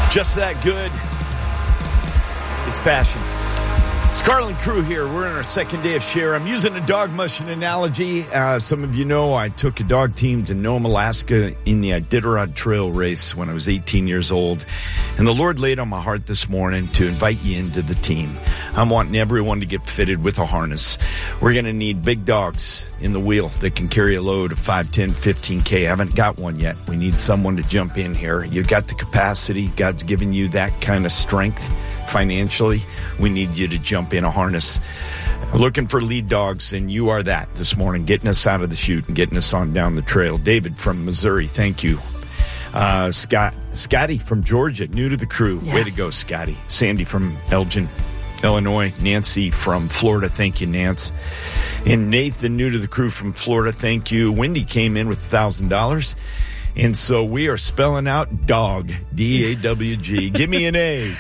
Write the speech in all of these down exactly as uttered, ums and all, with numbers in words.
Just that good. It's passion. It's Carlin Crew here. We're in our second day of share. I'm using a dog mushing analogy. Uh, some of you know I took a dog team to Nome, Alaska in the Iditarod Trail race when I was eighteen years old. And the Lord laid on my heart this morning to invite you into the team. I'm wanting everyone to get fitted with a harness. We're going to need big dogs in the wheel that can carry a load of five, ten, fifteen K. I haven't got one yet. We need someone to jump in here. You've got the capacity. God's given you that kind of strength financially. We need you to jump in a harness. Looking for lead dogs, and you are that this morning, getting us out of the chute and getting us on down the trail. David from Missouri, thank you. Uh, Scott, Scotty from Georgia, new to the crew. Yes. Way to go, Scotty. Sandy from Elgin, Illinois. Nancy from Florida, thank you, Nance. And Nathan, new to the crew from Florida, thank you. Wendy came in with one thousand dollars. And so we are spelling out dog, D A W G. Give me an A.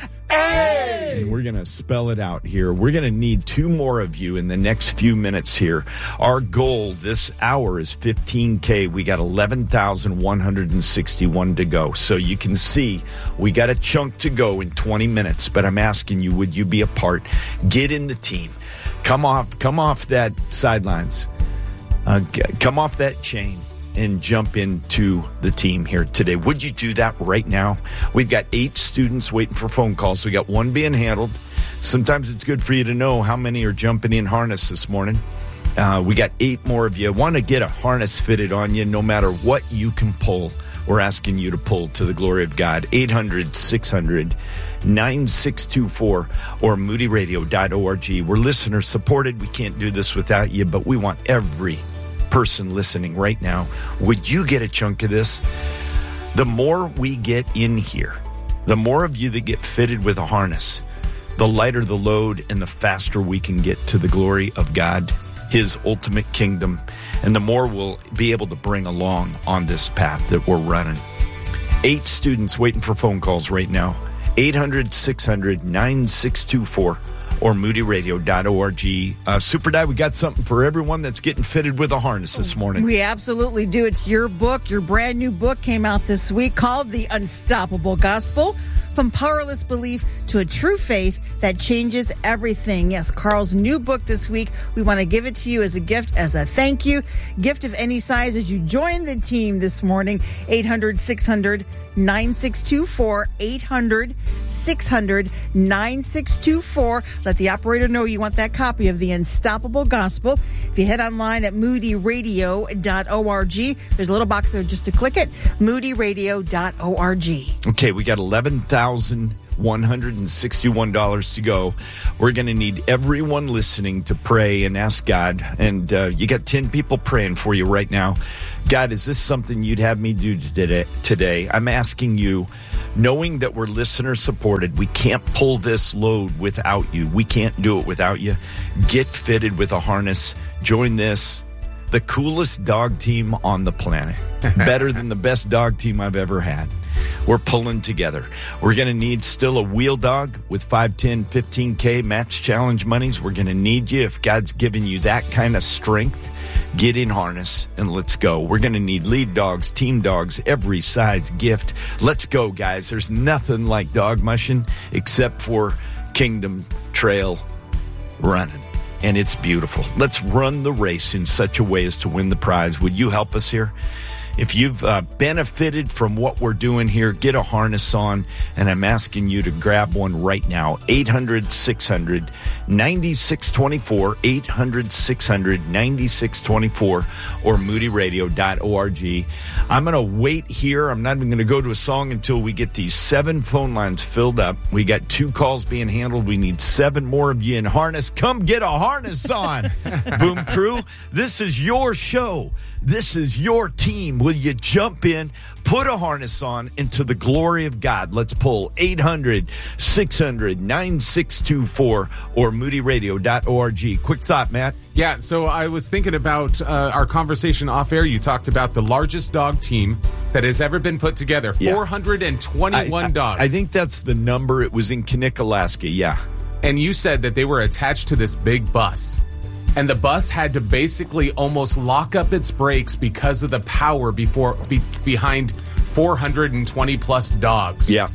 A! And we're going to spell it out here. We're going to need two more of you in the next few minutes here. Our goal this hour is fifteen K. We got eleven thousand one hundred sixty-one to go. So you can see we got a chunk to go in twenty minutes. But I'm asking you, would you be a part? Get in the team. Come off, come off that sidelines. Uh, come off that chain and jump into the team here today. Would you do that right now? We've got eight students waiting for phone calls. We got one being handled. Sometimes it's good for you to know how many are jumping in harness this morning. Uh, we got eight more of you. Want to get a harness fitted on you no matter what you can pull. We're asking you to pull to the glory of God. eight hundred, six hundred, nine six two four or moody radio dot org. We're listener supported. We can't do this without you, but we want every person listening right now. Would you get a chunk of this? The more we get in here, the more of you that get fitted with a harness, the lighter the load and the faster we can get to the glory of God, his ultimate kingdom, and the more we'll be able to bring along on this path that we're running. Eight students waiting for phone calls right now. eight hundred, six hundred, nine six two four or moody radio dot org. Uh, Super Dad, we got something for everyone that's getting fitted with a harness this morning. We absolutely do. It's your book. Your brand new book came out this week called The Unstoppable Gospel. From powerless belief to a true faith that changes everything. Yes, Carl's new book this week. We want to give it to you as a gift, as a thank you. Gift of any size as you join the team this morning. eight hundred, six hundred, nine six two four. eight hundred, six hundred, nine six two four. Let the operator know you want that copy of The Unstoppable Gospel. If you head online at moody radio dot org, there's a little box there just to click it. moody radio dot org. Okay, we got eleven thousand one hundred sixty-one dollars to go. We're going to need everyone listening to pray and ask God. And uh, you got ten people praying for you right now. God, is this something you'd have me do today? Today, I'm asking you, knowing that we're listener supported, we can't pull this load without you. We can't do it without you. Get fitted with a harness. Join this. The coolest dog team on the planet. Better than the best dog team I've ever had. We're pulling together. We're going to need still a wheel dog with five, ten, fifteen K match challenge monies. We're going to need you. If God's given you that kind of strength, get in harness and let's go. We're going to need lead dogs, team dogs, every size gift. Let's go, guys. There's nothing like dog mushing except for Kingdom Trail running. And it's beautiful. Let's run the race in such a way as to win the prize. Would you help us here? If you've uh, benefited from what we're doing here, get a harness on, and I'm asking you to grab one right now. eight hundred, six hundred, nine six two four, eight hundred, six hundred, nine six two four, or moody radio dot org. I'm going to wait here. I'm not even going to go to a song until we get these seven phone lines filled up. We got two calls being handled. We need seven more of you in harness. Come get a harness on, Boom Crew. This is your show. This is your team. Will you jump in, put a harness on, into the glory of God? Let's pull eight hundred, six hundred, nine six two four or moody radio dot org. Quick thought, Matt. Yeah, so I was thinking about uh, our conversation off air. You talked about the largest dog team that has ever been put together. Yeah. four hundred twenty-one I, I, dogs. I think that's the number. It was in Kinnick, Alaska. Yeah. And you said that they were attached to this big bus. And the bus had to basically almost lock up its brakes because of the power before be, behind four hundred twenty plus dogs. Yeah.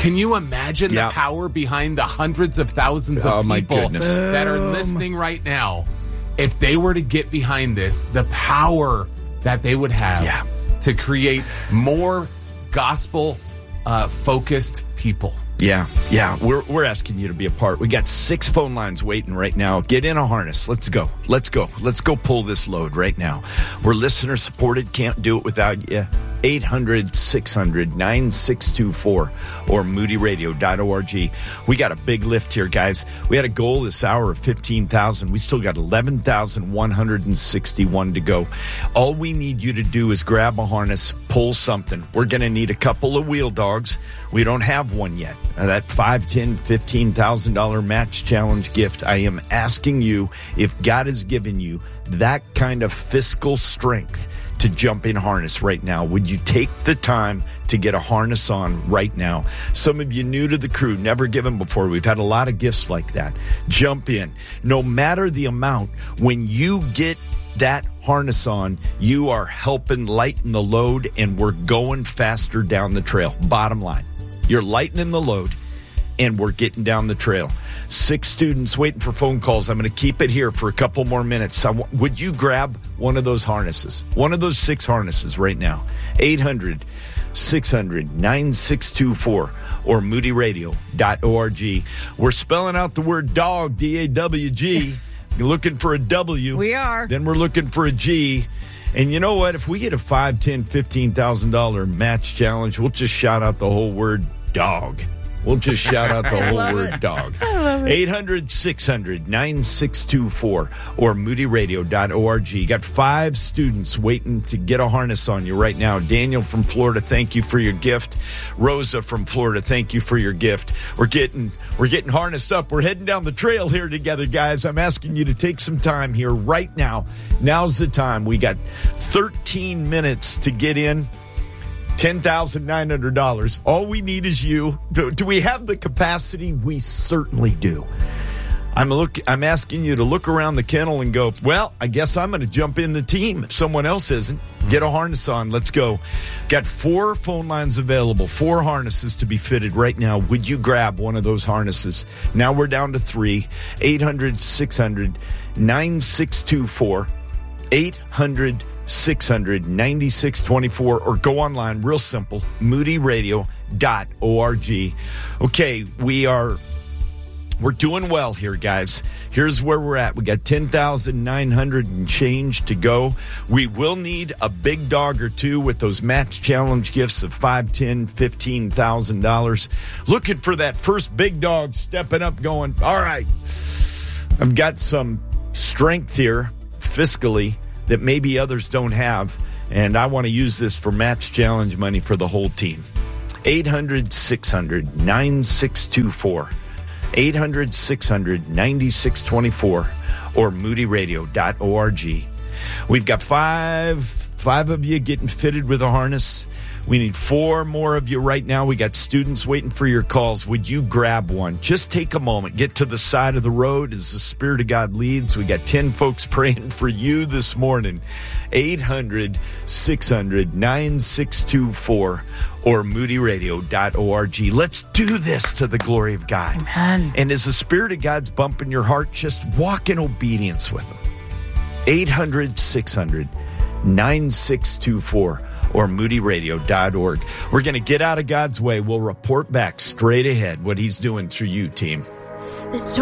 Can you imagine Yeah. the power behind the hundreds of thousands of Oh, my people goodness. that are listening right now? If they were to get behind this, the power that they would have Yeah. to create more gospel uh, focused people. Yeah, yeah, we're we're asking you to be a part. We got six phone lines waiting right now. Get in a harness. Let's go. Let's go. Let's go pull this load right now. We're listener supported. Can't do it without you. eight hundred, six hundred, nine six two four or moody radio dot org. We got a big lift here, guys. We had a goal this hour of fifteen thousand. We still got eleven thousand one hundred sixty-one to go. All we need you to do is grab a harness, pull something. We're going to need a couple of wheel dogs. We don't have one yet. Uh, that five, ten, fifteen thousand dollars match challenge gift. I am asking you, if God has given you that kind of fiscal strength to jump in harness right now, would you take the time to get a harness on right now? Some of you new to the crew, never given before. We've had a lot of gifts like that. Jump in. No matter the amount, when you get that harness on, you are helping lighten the load, and we're going faster down the trail. Bottom line, you're lightening the load, and we're getting down the trail. Six students waiting for phone calls. I'm going to keep it here for a couple more minutes. I w- would you grab one of those harnesses? One of those six harnesses right now. eight hundred, six hundred, nine six two four or moody radio dot org. We're spelling out the word dog, D A W G. You're looking for a W. We are. Then we're looking for a G. And you know what? If we get a five, ten, fifteen thousand dollars match challenge, we'll just shout out the whole word dog. We'll just shout out the whole word it. dog. eight hundred, six hundred, nine six two four or moody radio dot org. Got five students waiting to get a harness on you right now. Daniel from Florida, thank you for your gift. Rosa from Florida, thank you for your gift. We're getting we're getting harnessed up. We're heading down the trail here together, guys. I'm asking you to take some time here right now. Now's the time. We got thirteen minutes to get in. ten thousand nine hundred dollars. All we need is you. Do, do we have the capacity? We certainly do. I'm look. I'm asking you to look around the kennel and go, well, I guess I'm going to jump in the team if someone else isn't. Get a harness on. Let's go. Got four phone lines available, four harnesses to be fitted right now. Would you grab one of those harnesses? Now we're down to three. eight hundred, six hundred, nine six two four. eight hundred, six hundred, nine six two four or go online, real simple, moody radio dot org. Okay, we are we're doing well here, guys. Here's where we're at. We got ten thousand nine hundred and change to go. We will need a big dog or two with those match challenge gifts of five, ten, fifteen thousand dollars. Looking for that first big dog stepping up, going, all right, I've got some strength here fiscally that maybe others don't have, and I want to use this for match challenge money for the whole team. eight hundred, six hundred, nine six two four. eight hundred, six hundred, nine six two four or moody radio dot org. We've got five, five of you getting fitted with a harness. We need four more of you right now. We got students waiting for your calls. Would you grab one? Just take a moment. Get to the side of the road as the Spirit of God leads. We got ten folks praying for you this morning. eight hundred, six hundred, nine six two four or moody radio dot org. Let's do this to the glory of God. Amen. And as the Spirit of God's bumping your heart, just walk in obedience with Him. eight hundred, six hundred, nine six two four or moody radio dot org. We're going to get out of God's way. We'll report back straight ahead what He's doing through you, team. This